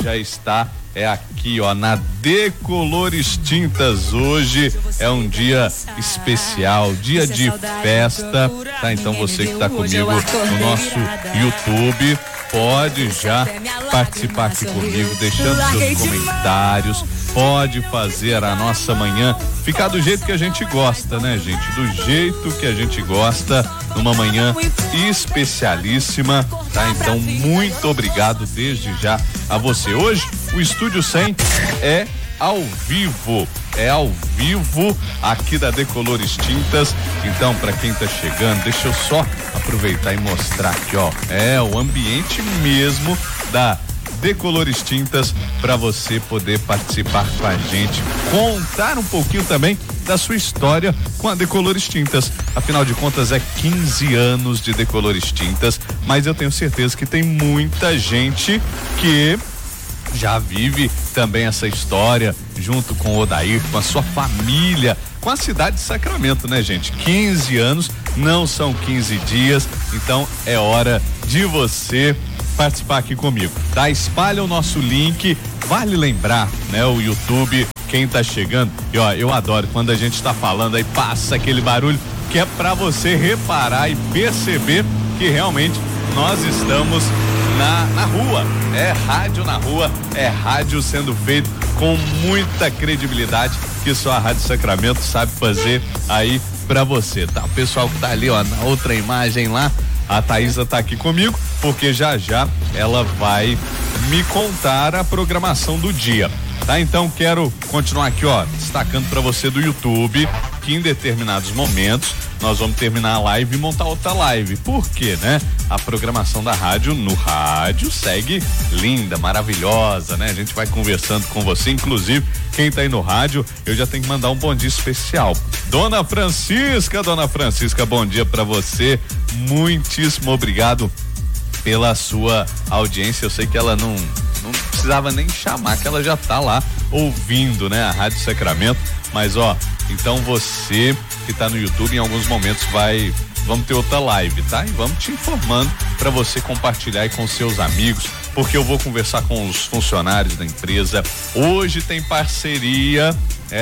já está aqui, ó, na Decolores Tintas. Hoje é um dia especial, dia de festa, tá? Então você que tá comigo no nosso YouTube, pode já participar aqui comigo, deixando seus comentários, pode fazer a nossa manhã ficar do jeito que a gente gosta, né, gente? Do jeito que a gente gosta, numa manhã especialíssima, tá? Então, muito obrigado desde já a você. Hoje, o Estúdio 100 é ao vivo aqui da Decolores Tintas. Então, para quem tá chegando, deixa eu só aproveitar e mostrar aqui, ó, o ambiente mesmo da Decolores Tintas, para você poder participar com a gente, contar um pouquinho também da sua história com a Decolores Tintas. Afinal de contas, 15 anos de Decolores Tintas, mas eu tenho certeza que tem muita gente que já vive também essa história junto com o Odair, com a sua família, com a cidade de Sacramento, né, gente? 15 anos, não são 15 dias, então é hora de você participar aqui comigo, tá? Espalha o nosso link, vale lembrar, né, o YouTube, quem tá chegando, e ó, eu adoro quando a gente tá falando aí, passa aquele barulho, que é pra você reparar e perceber que realmente nós estamos na rua, rádio na rua, rádio sendo feito com muita credibilidade que só a Rádio Sacramento sabe fazer aí pra você, tá? O pessoal que tá ali, ó, na outra imagem lá, a Thaísa tá aqui comigo, porque já ela vai me contar a programação do dia, tá? Então quero continuar aqui, ó, destacando pra você do YouTube que em determinados momentos nós vamos terminar a live e montar outra live. Por quê, né? A programação da rádio no rádio segue linda, maravilhosa, né? A gente vai conversando com você, inclusive quem tá aí no rádio, eu já tenho que mandar um bom dia especial. Dona Francisca, bom dia pra você. Muitíssimo obrigado pela sua audiência. Eu sei que ela não precisava nem chamar, que ela já tá lá ouvindo, né? A Rádio Sacramento, mas ó, então você que tá no YouTube, em alguns momentos vamos ter outra live, tá? E vamos te informando para você compartilhar aí com seus amigos, porque eu vou conversar com os funcionários da empresa. Hoje tem parceria,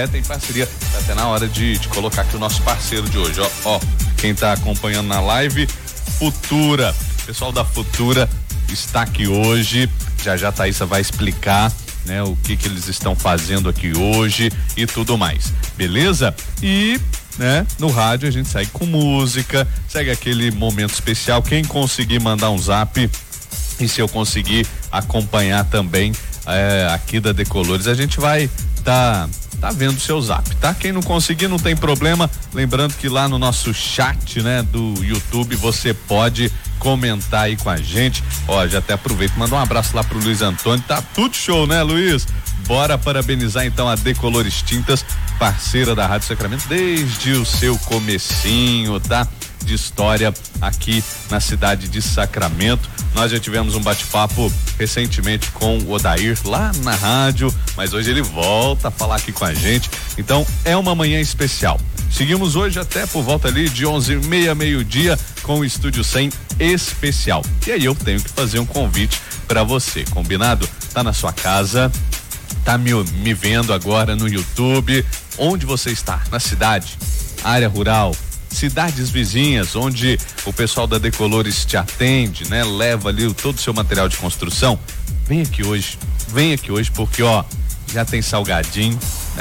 tá até na hora de colocar aqui o nosso parceiro de hoje, ó, quem tá acompanhando na live, Futura, pessoal da Futura está aqui hoje, já a Thaísa vai explicar, né, o que eles estão fazendo aqui hoje e tudo mais, beleza? E, né, no rádio a gente segue com música, segue aquele momento especial, quem conseguir mandar um zap, e se eu conseguir acompanhar também aqui da Decolores, a gente vai tá vendo o seu zap, tá? Quem não conseguir não tem problema, lembrando que lá no nosso chat, né, do YouTube, você pode comentar aí com a gente. Ó, já até aproveito, manda um abraço lá pro Luiz Antônio, tá tudo show, né, Luiz? Bora parabenizar então a Decolores Tintas, parceira da Rádio Sacramento desde o seu comecinho, tá? De história aqui na cidade de Sacramento. Nós já tivemos um bate-papo recentemente com o Odair lá na rádio, mas hoje ele volta a falar aqui com a gente. Então é uma manhã especial. Seguimos hoje até por volta ali de 11h30, meio-dia, com o Estúdio 100 especial. E aí eu tenho que fazer um convite para você, combinado? Tá na sua casa, tá me vendo agora no YouTube, onde você está? Na cidade, área rural, cidades vizinhas, onde o pessoal da Decolores te atende, né? Leva ali todo o seu material de construção. Vem aqui hoje porque, ó, já tem salgadinho.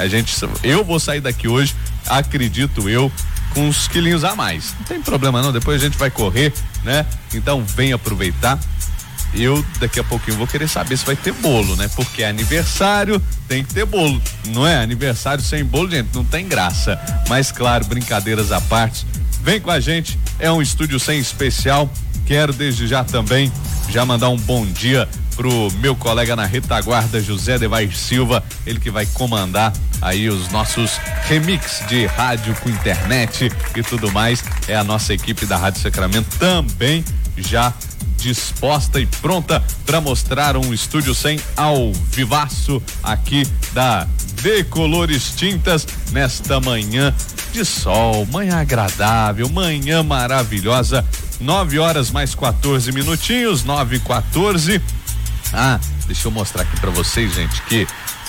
Eu vou sair daqui hoje, acredito eu, com uns quilinhos a mais. Não tem problema não, depois a gente vai correr, né? Então vem aproveitar. Eu daqui a pouquinho vou querer saber se vai ter bolo, né? Porque é aniversário, tem que ter bolo, não é? Aniversário sem bolo, gente, não tem graça. Mas claro, brincadeiras à parte, vem com a gente, é um Estúdio 100 especial. Quero desde já também já mandar um bom dia pro meu colega na retaguarda, José Devair Silva, ele que vai comandar aí os nossos remix de rádio com internet e tudo mais. É a nossa equipe da Rádio Sacramento também já disposta e pronta para mostrar um Estúdio 100 ao vivaço aqui da Decolores Tintas nesta manhã de sol, manhã agradável, manhã maravilhosa, 9h mais 14 minutinhos, 9h14. deixa eu mostrar aqui pra vocês, gente, que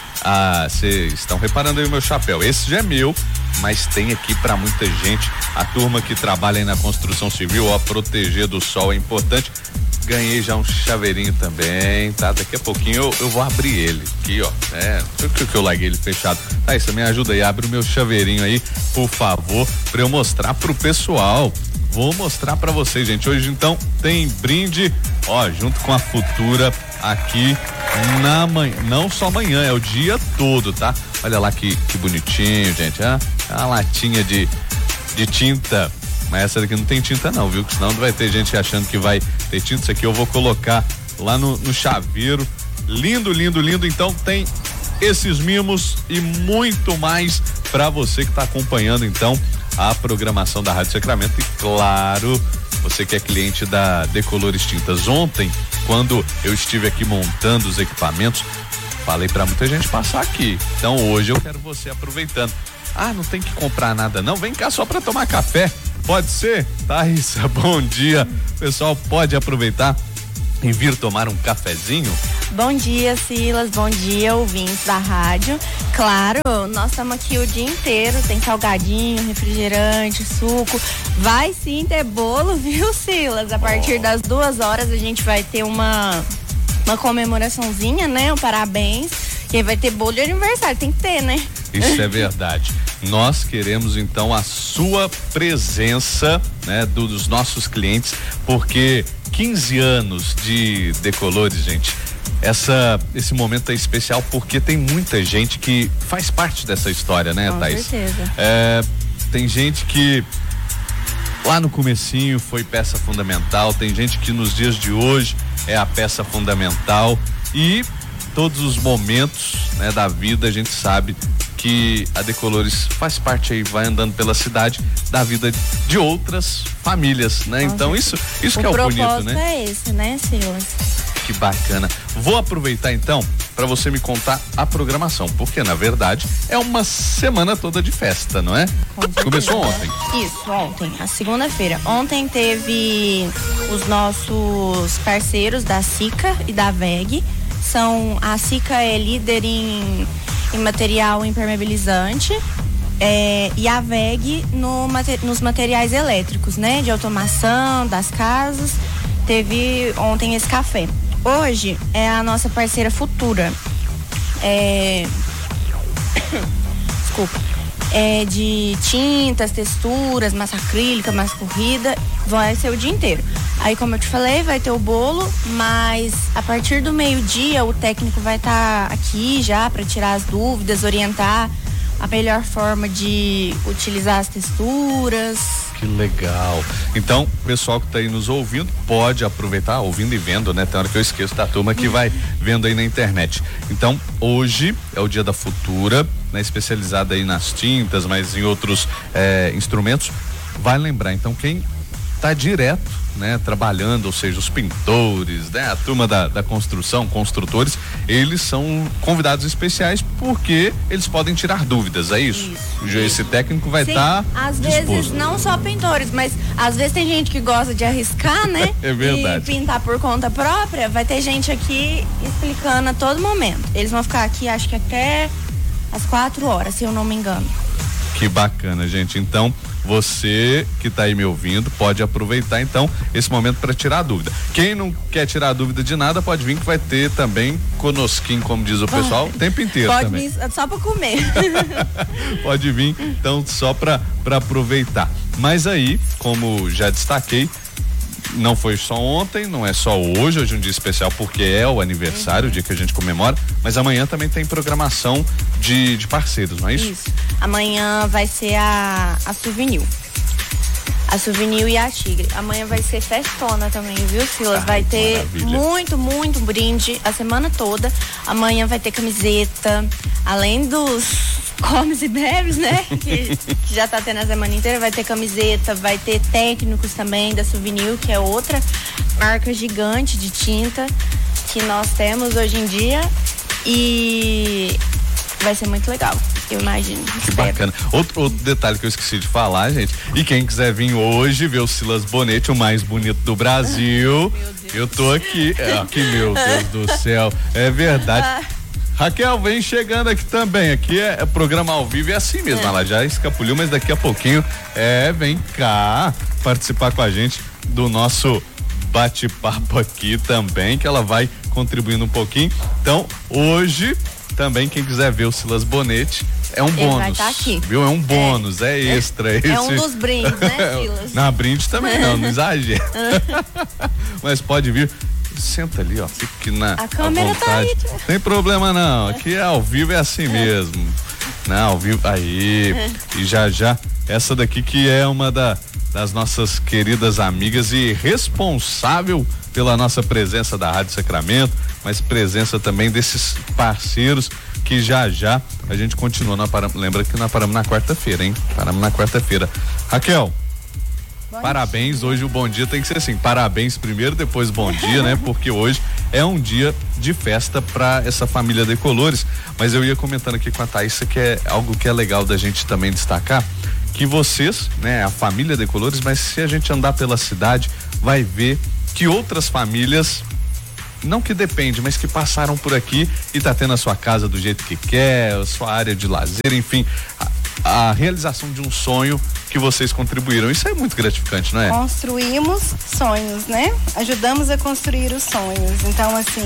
vocês estão reparando aí o meu chapéu. Esse já é meu, mas tem aqui pra muita gente. A turma que trabalha aí na construção civil, ó, proteger do sol é importante. Ganhei já um chaveirinho também, tá? Daqui a pouquinho eu vou abrir ele aqui, ó. Que eu larguei ele fechado. Tá, isso me ajuda aí, abre o meu chaveirinho aí, por favor, pra eu mostrar pro pessoal. Vou mostrar pra vocês, gente. Hoje, então, tem brinde, ó, junto com a Futura aqui na manhã. Não só amanhã, é o dia todo, tá? Olha lá que bonitinho, gente. A latinha de tinta. Mas essa daqui não tem tinta não, viu? Senão vai ter gente achando que vai ter tinta. Isso aqui eu vou colocar lá no chaveiro. Lindo, lindo, lindo. Então tem esses mimos e muito mais pra você que tá acompanhando, então, a programação da Rádio Sacramento. E claro, você que é cliente da Decolores Tintas. Ontem, quando eu estive aqui montando os equipamentos, falei pra muita gente passar aqui. Então hoje eu quero você aproveitando. Não tem que comprar nada não, vem cá só pra tomar café. Pode ser? Thaísa, bom dia. Pessoal, pode aproveitar e vir tomar um cafezinho? Bom dia, Silas. Bom dia, ouvintes da rádio. Claro, nós estamos aqui o dia inteiro. Tem salgadinho, refrigerante, suco. Vai sim ter bolo, viu, Silas? A partir das 2h a gente vai ter uma comemoraçãozinha, né? Um parabéns. E aí vai ter bolo de aniversário, tem que ter, né? Isso é verdade. Nós queremos então a sua presença, né, dos nossos clientes, porque 15 anos de Decolores, gente, esse momento é especial porque tem muita gente que faz parte dessa história, né, Thaís? Com certeza. Tem gente que lá no comecinho foi peça fundamental, tem gente que nos dias de hoje é a peça fundamental e todos os momentos, né, da vida a gente sabe que a Decolores faz parte aí, vai andando pela cidade da vida de outras famílias, né? Então isso que é o bonito, né? O propósito é esse, né, Silas? Que bacana. Vou aproveitar então para você me contar a programação, porque na verdade é uma semana toda de festa, não é? Começou ontem. Isso, ontem, a segunda-feira. Ontem teve os nossos parceiros da Sica e da VEG. A Sica é líder em material impermeabilizante e a VEG nos materiais elétricos, né? De automação, das casas. Teve ontem esse café. Hoje é a nossa parceira Futura. Desculpa. De tintas, texturas, massa acrílica, massa corrida, vai ser o dia inteiro. Aí, como eu te falei, vai ter o bolo, mas a partir do meio-dia o técnico vai estar aqui já para tirar as dúvidas, orientar a melhor forma de utilizar as texturas. Que legal. Então, o pessoal que está aí nos ouvindo pode aproveitar, ouvindo e vendo, né? Tem hora que eu esqueço da turma que vai vendo aí na internet. Então, hoje é o dia da Futura, né? Especializada aí nas tintas, mas em outros instrumentos. Vai lembrar, então, quem está direto, né, trabalhando, ou seja, os pintores, né, a turma da construção, construtores, eles são convidados especiais porque eles podem tirar dúvidas, é isso? Esse técnico vai estar às vezes não só pintores, mas às vezes tem gente que gosta de arriscar, né? É verdade. E pintar por conta própria. Vai ter gente aqui explicando a todo momento. Eles vão ficar aqui, acho que até às 4h, se eu não me engano. Que bacana, gente. Então, você que está aí me ouvindo pode aproveitar então esse momento para tirar a dúvida. Quem não quer tirar a dúvida de nada pode vir, que vai ter também conosquinho, como diz o pessoal, o tempo inteiro pode também. Vir só para comer. Pode vir então só para aproveitar. Mas aí, como já destaquei, não foi só ontem, não é só hoje é um dia especial porque é o aniversário, o dia que a gente comemora, mas amanhã também tem programação de parceiros, não é isso? Isso. Amanhã vai ser a Souvenir. A Souvenir e a Tigre. Amanhã vai ser festona também, viu, Silas? Vai ter maravilha. muito brinde a semana toda. Amanhã vai ter camiseta, além dos comes e bebes, né? que já tá tendo a semana inteira. Vai ter camiseta, vai ter técnicos também da Souvenir, que é outra marca gigante de tinta que nós temos hoje em dia. E vai ser muito legal. eu imagino. Que bacana. Outro detalhe que eu esqueci de falar, gente, e quem quiser vir hoje ver o Silas Bonetti, o mais bonito do Brasil, eu tô aqui. Meu Deus do céu, é verdade. Raquel, vem chegando aqui também, aqui é programa ao vivo, é assim mesmo, ela já escapuliu, mas daqui a pouquinho, vem cá participar com a gente do nosso bate-papo aqui também, que ela vai contribuindo um pouquinho. Então, hoje, também, quem quiser ver o Silas Bonetti, é um bônus. Vai estar aqui. Viu? É um bônus, é extra. É um dos brindes, né, Silas? Na brinde também não exagera. Mas pode vir. Senta ali, ó. Fique na. A câmera tá aí. Tem problema não. Aqui ao vivo é assim mesmo. Não, ao vivo. Aí. E já, essa daqui que é uma das nossas queridas amigas e responsável pela nossa presença da Rádio Sacramento, mas presença também desses parceiros que já a gente continua. Lembra que nós paramos na quarta-feira, hein? Paramos na quarta-feira. Raquel. Parabéns, hoje o bom dia tem que ser assim, parabéns primeiro, depois bom dia, né? Porque hoje é um dia de festa para essa família Decolores, mas eu ia comentando aqui com a Thaísa que é algo que é legal da gente também destacar, que vocês, né, a família Decolores, mas se a gente andar pela cidade, vai ver que outras famílias, não que depende, mas que passaram por aqui e tá tendo a sua casa do jeito que quer, a sua área de lazer, enfim, a realização de um sonho que vocês contribuíram. Isso é muito gratificante, não é? Construímos sonhos, né? Ajudamos a construir os sonhos. Então, assim,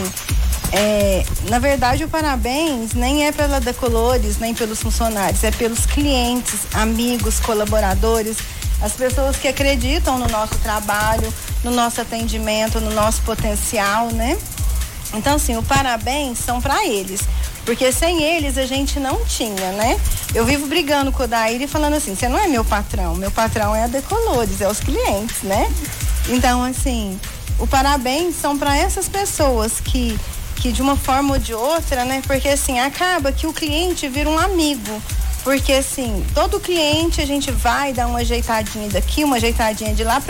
na verdade, o parabéns nem é pela Decolores, nem pelos funcionários, é pelos clientes, amigos, colaboradores, as pessoas que acreditam no nosso trabalho, no nosso atendimento, no nosso potencial, né? Então, assim, o parabéns são para eles. Porque sem eles a gente não tinha, né? Eu vivo brigando com o Daír e falando assim, você não é meu patrão é a Decolores, é os clientes, né? Então, assim, o parabéns são para essas pessoas que de uma forma ou de outra, né? Porque assim, acaba que o cliente vira um amigo. Porque assim, todo cliente a gente vai dar uma ajeitadinha daqui, uma ajeitadinha de lá para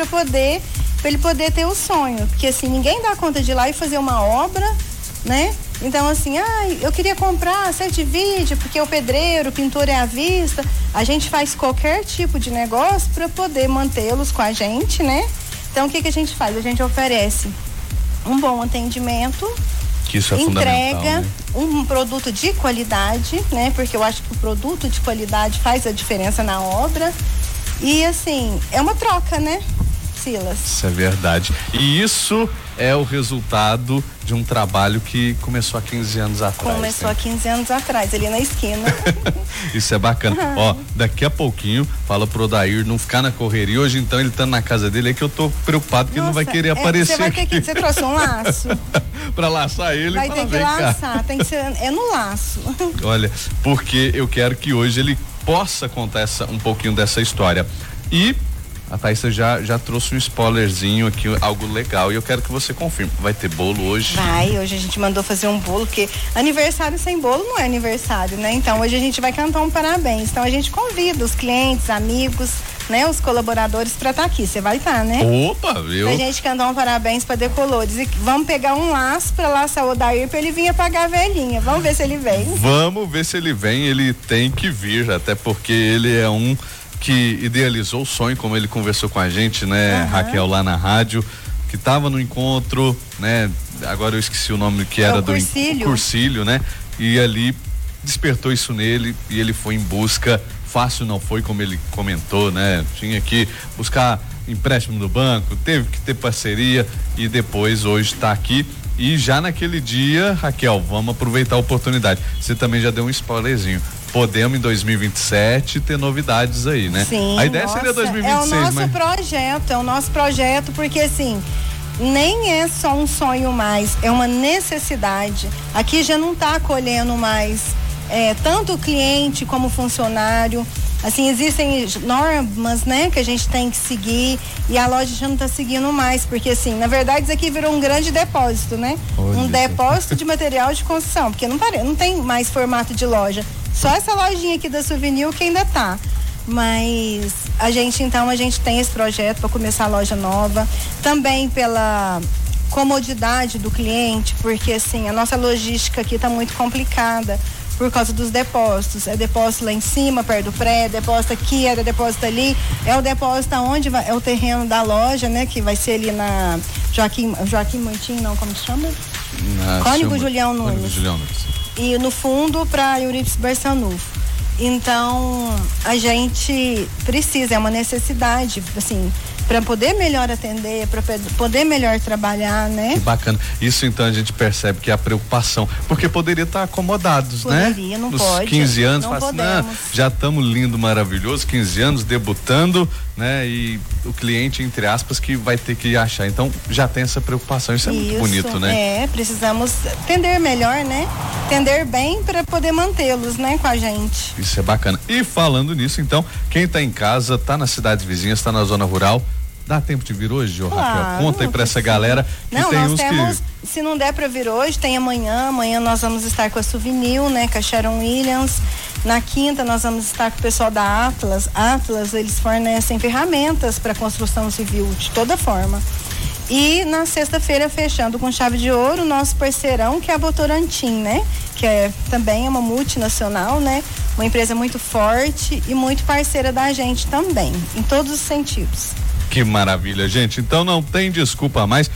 ele poder ter o sonho. Porque assim, ninguém dá conta de ir lá e fazer uma obra, né? Então assim, eu queria comprar set de vídeo, porque o pedreiro, o pintor é à vista. A gente faz qualquer tipo de negócio para poder mantê-los com a gente, né? Então o que a gente faz? A gente oferece um bom atendimento, que isso é entrega, né? Um produto de qualidade, né? Porque eu acho que o produto de qualidade faz a diferença na obra. E assim, é uma troca, né, Silas? Isso é verdade. E isso é o resultado de um trabalho que começou há 15 anos atrás. Começou há 15 anos atrás, ali na esquina. Isso é bacana. Ó, daqui a pouquinho, fala pro Odair não ficar na correria. Hoje, então, ele tá na casa dele, é que eu tô preocupado que ele não vai querer aparecer. Você vai ter que. Você trouxe um laço? Pra laçar ele. Vai ter que laçar, tem que ser. É no laço. Olha, porque eu quero que hoje ele possa contar um pouquinho dessa história. E a Thaísa já trouxe um spoilerzinho aqui, algo legal, e eu quero que você confirme. Vai ter bolo hoje? Vai, hoje a gente mandou fazer um bolo, porque aniversário sem bolo não é aniversário, né? Então hoje a gente vai cantar um parabéns. Então a gente convida os clientes, amigos, né? Os colaboradores pra estar aqui. Você vai estar, né? Opa, viu? Pra gente cantar um parabéns pra Decolores. E vamos pegar um laço pra laçar o Odair pra ele vir apagar a velhinha. Vamos ver se ele vem. Vamos ver se ele vem, ele tem que vir, até porque ele é um que idealizou o sonho, como ele conversou com a gente, né, Raquel, lá na rádio, que tava no encontro, né, agora eu esqueci o nome que era do Cursílio, né, e ali despertou isso nele e ele foi em busca. Fácil não foi, como ele comentou, né, tinha que buscar empréstimo do banco, teve que ter parceria e depois hoje tá aqui. E já naquele dia, Raquel, vamos aproveitar a oportunidade. Você também já deu um spoilerzinho. Podemos em 2027 ter novidades aí, né? Sim. A ideia seria 2026, é o nosso projeto, porque assim, nem é só um sonho mais, é uma necessidade. Aqui já não está acolhendo mais tanto o cliente como o funcionário. Assim, existem normas, né, que a gente tem que seguir e a loja já não está seguindo mais, porque assim, na verdade isso aqui virou um grande depósito, né? Um depósito de material de construção, porque não tem mais formato de loja. Só essa lojinha aqui da Souvenir que ainda tá. Mas a gente tem esse projeto para começar a loja nova, também pela comodidade do cliente, porque assim, a nossa logística aqui tá muito complicada. por causa dos depósitos. É depósito lá em cima, perto do prédio, depósito aqui, é depósito ali. É o depósito onde vai, é o terreno da loja, né? Que vai ser ali na Joaquim Martim, não, como se chama? Cônigo Julião Nunes. E no fundo para Eurípides Barçanufo. Então, a gente precisa, é uma necessidade, assim, para poder melhor atender, para poder melhor trabalhar, né? Que bacana. Isso então a gente percebe que é a preocupação, porque poderia estar acomodados, né? Poderia, não nos pode. 15 anos, não assim, já estamos lindo, maravilhoso, 15 anos debutando, né? E o cliente, entre aspas, que vai ter que achar. Então, já tem essa preocupação. Isso é muito bonito, né? Precisamos atender melhor, né? Atender bem para poder mantê-los, né? Com a gente. Isso é bacana. E falando nisso, então, quem está em casa, está nas cidades vizinhas, está na zona rural, dá tempo de vir hoje, Raquel? Conta aí pra essa galera que não, tem nós uns temos, se não der pra vir hoje, tem amanhã. Amanhã nós vamos estar com a Souvenir, né? Com a Sharon Williams. Na quinta nós vamos estar com o pessoal da Atlas. Atlas, eles fornecem ferramentas para construção civil de toda forma. E na sexta-feira, fechando com chave de ouro, nosso parceirão, que é a Votorantim, né? Que também é uma multinacional, né? Uma empresa muito forte e muito parceira da gente também, em todos os sentidos. Que maravilha, gente. Então não tem desculpa mais.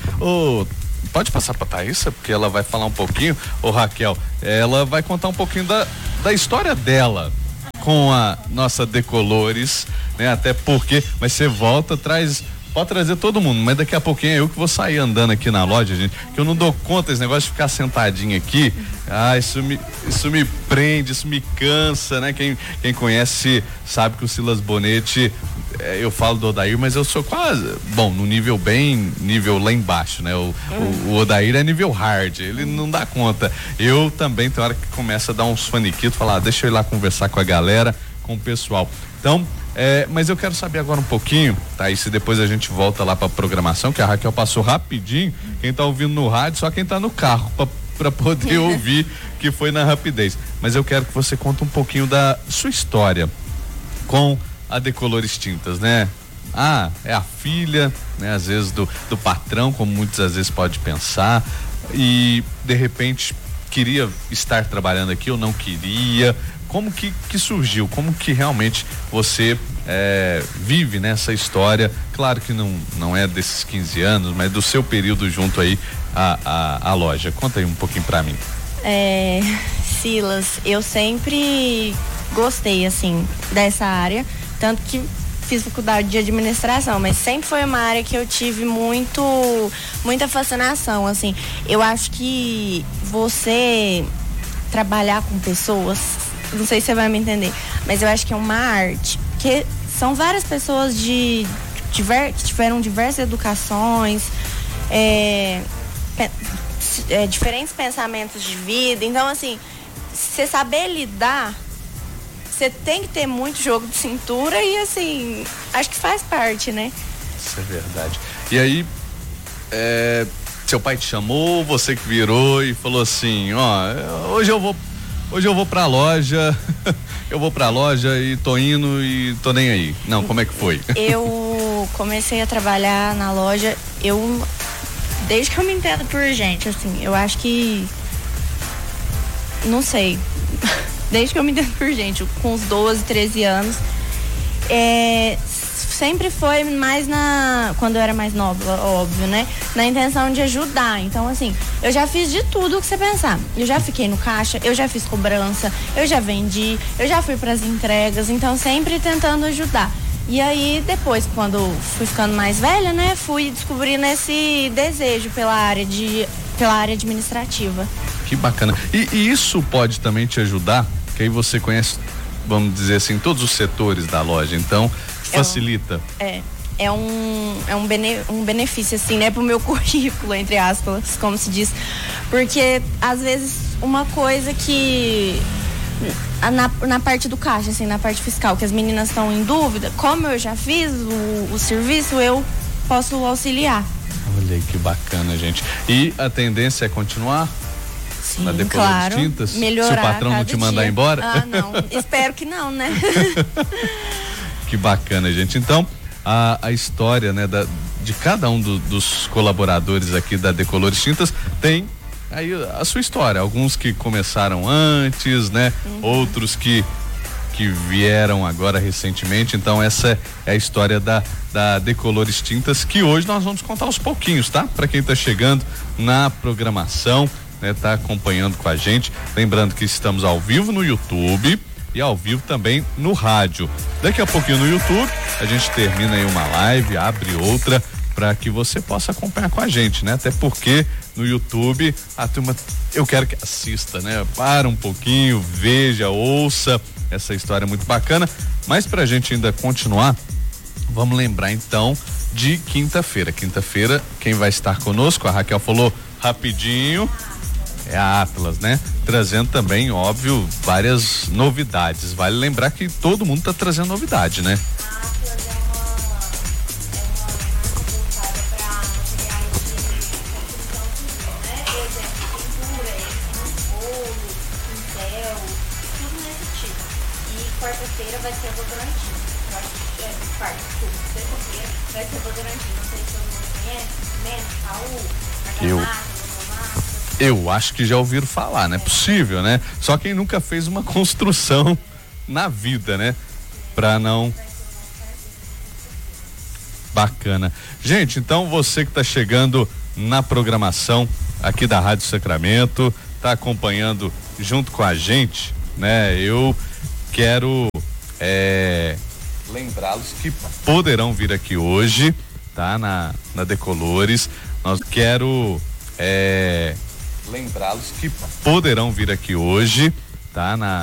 Pode passar pra Thaísa, porque ela vai falar um pouquinho. Raquel, ela vai contar um pouquinho da história dela com a nossa Decolores, né? Até porque, mas você volta, pode trazer todo mundo, mas daqui a pouquinho é eu que vou sair andando aqui na loja, gente, que eu não dou conta desse negócio de ficar sentadinho aqui. Isso me prende, isso me cansa, né? Quem conhece sabe que o Silas Bonetti, eu falo do Odair, mas eu sou quase, no nível lá embaixo, né? O Odair é nível hard, ele não dá conta. Eu também tem hora que começa a dar uns faniquitos, falar, deixa eu ir lá conversar com a galera, com o pessoal. Então, mas eu quero saber agora um pouquinho, tá? E se depois a gente volta lá pra programação, que a Raquel passou rapidinho, quem tá ouvindo no rádio, só quem tá no carro, pra poder ouvir, que foi na rapidez. Mas eu quero que você conte um pouquinho da sua história com a Decolores Tintas, né? É a filha, né? Às vezes do patrão, como muitas às vezes pode pensar, e de repente queria estar trabalhando aqui ou não queria. Como que surgiu? Como que realmente você vive nessa história? Claro que não é desses 15 anos, mas do seu período junto aí à loja. Conta aí um pouquinho pra mim. Silas, eu sempre gostei, assim, dessa área, tanto que fiz faculdade de administração, mas sempre foi uma área que eu tive muita fascinação, assim. Eu acho que você trabalhar com pessoas, não sei se você vai me entender, mas eu acho que é uma arte, que são várias pessoas que tiveram diversas educações, diferentes pensamentos de vida. Então, assim, você saber lidar, você tem que ter muito jogo de cintura e, assim, acho que faz parte, né? Isso é verdade. E aí, seu pai te chamou, você que virou e falou assim, hoje eu vou pra loja, eu vou pra loja e tô indo e tô nem aí. Não, como é que foi? Eu comecei a trabalhar na loja, desde que eu me entendo por gente, assim, eu acho que, não sei, desde que eu me entendo por gente, com uns 12, 13 anos, sempre foi mais quando eu era mais nova, óbvio, né? Na intenção de ajudar. Então, assim, eu já fiz de tudo que você pensar. Eu já fiquei no caixa, eu já fiz cobrança, eu já vendi, eu já fui pras entregas, então sempre tentando ajudar. E aí, depois, quando fui ficando mais velha, né? Fui descobrindo esse desejo pela área administrativa. Que bacana. E isso pode também te ajudar, que aí você conhece, vamos dizer assim, todos os setores da loja, então facilita. É um benefício, assim, né, pro meu currículo, entre aspas, como se diz, porque às vezes uma coisa que na parte do caixa, assim, na parte fiscal, que as meninas estão em dúvida, como eu já fiz o serviço, eu posso auxiliar. Olha aí que bacana, gente. E a tendência é continuar? Sim, na Decolores claro, Tintas? melhorar. Se o patrão não te mandar embora? Não, espero que não, né? Que bacana, gente. Então, a história, né, de cada um dos colaboradores aqui da Decolores Tintas tem aí a sua história, alguns que começaram antes, né? Outros que vieram agora recentemente. Então essa é a história da Decolores Tintas, que hoje nós vamos contar aos pouquinhos, tá? Para quem tá chegando na programação, né? Tá acompanhando com a gente, lembrando que estamos ao vivo no YouTube e ao vivo também no rádio. Daqui a pouquinho no YouTube a gente termina aí uma live, abre outra para que você possa acompanhar com a gente, né? Até porque no YouTube a turma, eu quero que assista, né? Para um pouquinho, veja, ouça essa história muito bacana. Mas pra gente ainda continuar, vamos lembrar então de quinta-feira. Quinta-feira, quem vai estar conosco, a Raquel falou rapidinho, é a Atlas, né? Trazendo também, óbvio, várias novidades. Vale lembrar que todo mundo tá trazendo novidade, né? Quarta-feira vai ser a Votorantim. Eu acho que terça-feira vai ser a Votorantim. Não sei se todo mundo conhece, Raul, Eu acho que já ouviram falar, não é possível, né? Só quem nunca fez uma construção na vida, né? Pra não... Bacana. Gente, então você que tá chegando na programação aqui da Rádio Sacramento, tá acompanhando junto com a gente, né? Eu quero lembrá-los que poderão vir aqui hoje, tá? Na Decolores. Nós quero lembrá-los que poderão vir aqui hoje, tá?